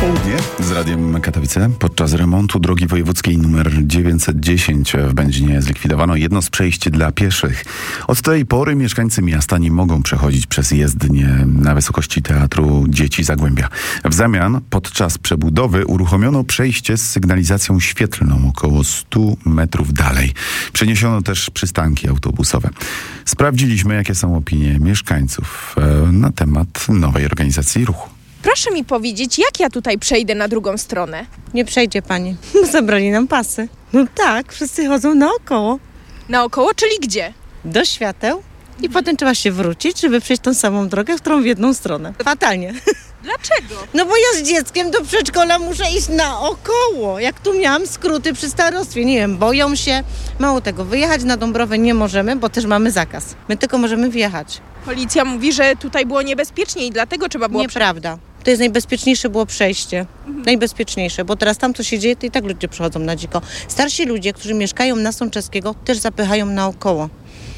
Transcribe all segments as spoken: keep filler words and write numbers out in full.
Popołudnie z Radiem Katowice. Podczas remontu drogi wojewódzkiej nr dziewięćset dziesięć w Będzinie zlikwidowano jedno z przejść dla pieszych. Od tej pory mieszkańcy miasta nie mogą przechodzić przez jezdnię na wysokości Teatru Dzieci Zagłębia. W zamian podczas przebudowy uruchomiono przejście z sygnalizacją świetlną około stu metrów dalej. Przeniesiono też przystanki autobusowe. Sprawdziliśmy, jakie są opinie mieszkańców na temat nowej organizacji ruchu. Proszę mi powiedzieć, jak ja tutaj przejdę na drugą stronę? Nie przejdzie pani. Zabrali nam pasy. No tak, wszyscy chodzą naokoło. Naokoło, czyli gdzie? Do świateł. I potem trzeba się wrócić, żeby przejść tą samą drogę, którą w jedną stronę. Fatalnie. Dlaczego? No bo ja z dzieckiem do przedszkola muszę iść naokoło. Jak tu miałam skróty przy starostwie, nie wiem, boją się. Mało tego, wyjechać na Dąbrowę nie możemy, bo też mamy zakaz. My tylko możemy wjechać. Policja mówi, że tutaj było niebezpiecznie i dlatego trzeba było... Nieprawda. To jest najbezpieczniejsze było przejście. Mhm. Najbezpieczniejsze, bo teraz tam co się dzieje, to i tak ludzie przechodzą na dziko. Starsi ludzie, którzy mieszkają na Sączewskiego, też zapychają naokoło.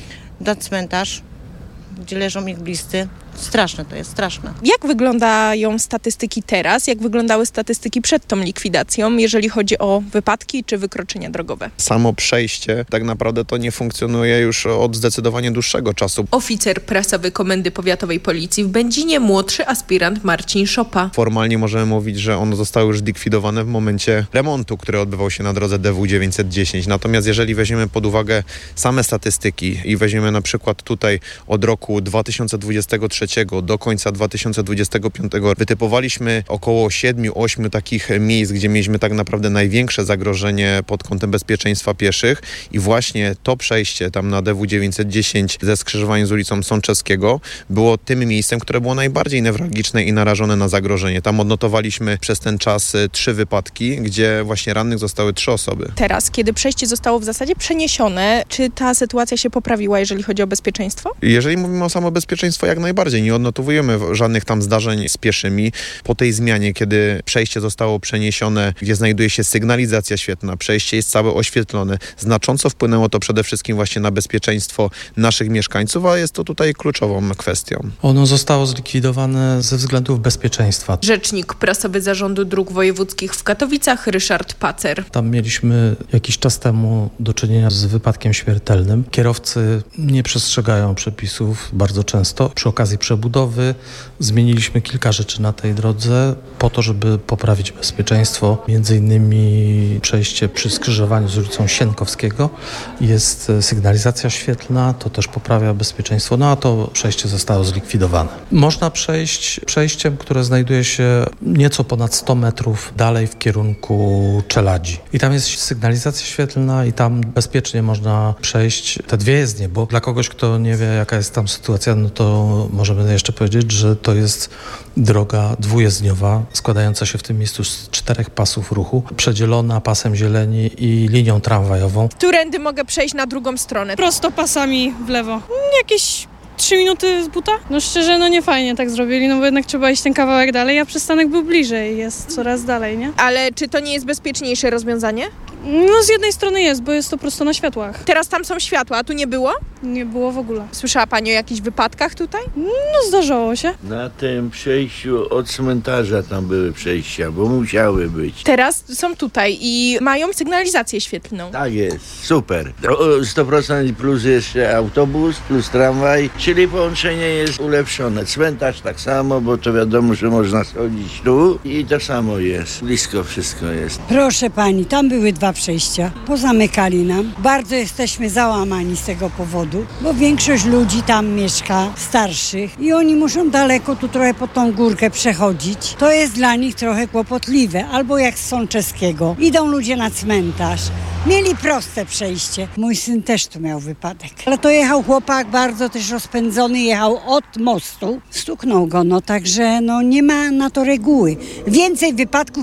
Na cmentarz, gdzie leżą ich bliscy. Straszne to jest, straszne. Jak wyglądają statystyki teraz? Jak wyglądały statystyki przed tą likwidacją, jeżeli chodzi o wypadki czy wykroczenia drogowe? Samo przejście tak naprawdę to nie funkcjonuje już od zdecydowanie dłuższego czasu. Oficer prasowy Komendy Powiatowej Policji w Będzinie, młodszy aspirant Marcin Szopa. Formalnie możemy mówić, że ono zostało już zlikwidowane w momencie remontu, który odbywał się na drodze D W dziewięćset dziesięć. Natomiast jeżeli weźmiemy pod uwagę same statystyki i weźmiemy na przykład tutaj od roku dwa tysiące dwudziestego trzeciego do końca dwa tysiące dwudziestego piątego wytypowaliśmy około siedmiu, ośmiu takich miejsc, gdzie mieliśmy tak naprawdę największe zagrożenie pod kątem bezpieczeństwa pieszych i właśnie to przejście tam na D W dziewięćset dziesięć ze skrzyżowaniem z ulicą Sączewskiego było tym miejscem, które było najbardziej newralgiczne i narażone na zagrożenie. Tam odnotowaliśmy przez ten czas trzy wypadki, gdzie właśnie rannych zostały trzy osoby. Teraz, kiedy przejście zostało w zasadzie przeniesione, czy ta sytuacja się poprawiła, jeżeli chodzi o bezpieczeństwo? Jeżeli mówimy o samo bezpieczeństwo, jak najbardziej. Nie odnotowujemy żadnych tam zdarzeń z pieszymi. Po tej zmianie, kiedy przejście zostało przeniesione, gdzie znajduje się sygnalizacja świetlna, przejście jest całe oświetlone, znacząco wpłynęło to przede wszystkim właśnie na bezpieczeństwo naszych mieszkańców, a jest to tutaj kluczową kwestią. Ono zostało zlikwidowane ze względów bezpieczeństwa. Rzecznik prasowy Zarządu Dróg Wojewódzkich w Katowicach Ryszard Pacer. Tam mieliśmy jakiś czas temu do czynienia z wypadkiem śmiertelnym. Kierowcy nie przestrzegają przepisów bardzo często. Przy okazji przebudowy zmieniliśmy kilka rzeczy na tej drodze po to, żeby poprawić bezpieczeństwo. Między innymi przejście przy skrzyżowaniu z ulicą Sienkowskiego jest sygnalizacja świetlna, to też poprawia bezpieczeństwo, no a to przejście zostało zlikwidowane. Można przejść przejściem, które znajduje się nieco ponad sto metrów dalej w kierunku Czeladzi. I tam jest sygnalizacja świetlna i tam bezpiecznie można przejść te dwie jezdnie, bo dla kogoś, kto nie wie, jaka jest tam sytuacja, no to możemy jeszcze powiedzieć, że to jest droga dwujezdniowa, składająca się w tym miejscu z czterech pasów ruchu, przedzielona pasem zieleni i linią tramwajową. Którędy mogę przejść na drugą stronę? Prosto pasami w lewo. Jakieś trzy minuty z buta? No szczerze, no nie fajnie tak zrobili, no bo jednak trzeba iść ten kawałek dalej, a przystanek był bliżej, jest coraz dalej, nie? Ale czy to nie jest bezpieczniejsze rozwiązanie? No z jednej strony jest, bo jest to prosto na światłach. Teraz tam są światła, a tu nie było? Nie było w ogóle. Słyszała pani o jakichś wypadkach tutaj? No zdarzało się. Na tym przejściu od cmentarza tam były przejścia, bo musiały być. Teraz są tutaj i mają sygnalizację świetlną. Tak jest, super. O sto procent plus jeszcze autobus, plus tramwaj, czyli połączenie jest ulepszone. Cmentarz tak samo, bo to wiadomo, że można schodzić tu i to samo jest. Blisko wszystko jest. Proszę pani, tam były dwa przejścia. Pozamykali nam. Bardzo jesteśmy załamani z tego powodu, bo większość ludzi tam mieszka, starszych i oni muszą daleko tu trochę po tą górkę przechodzić. To jest dla nich trochę kłopotliwe. Albo jak z Sączewskiego. Idą ludzie na cmentarz. Mieli proste przejście. Mój syn też tu miał wypadek. Ale to jechał chłopak bardzo też rozpędzony, jechał od mostu. Stuknął go, no także no nie ma na to reguły. Więcej wypadków